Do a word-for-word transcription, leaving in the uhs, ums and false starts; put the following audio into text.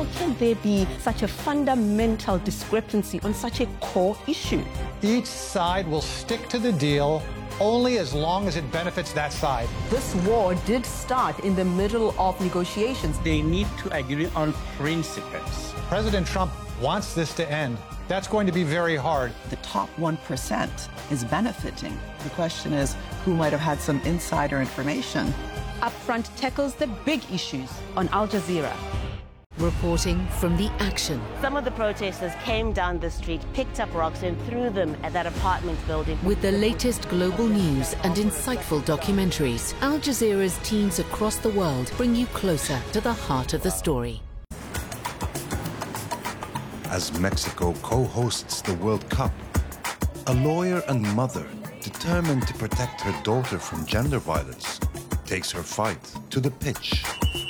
How can there be such a fundamental discrepancy on such a core issue? Each side will stick to the deal only as long as it benefits that side. This war did start in the middle of negotiations. They need to agree on principles. President Trump wants this to end. That's going to be very hard. The top one percent is benefiting. The question is, who might have had some insider information? Upfront tackles the big issues on Al Jazeera. Reporting from the action. Some of the protesters came down the street, picked up rocks and threw them at that apartment building. With the latest global news and insightful documentaries, Al Jazeera's teams across the world bring you closer to the heart of the story. As Mexico co-hosts the World Cup, a lawyer and mother determined to protect her daughter from gender violence takes her fight to the pitch.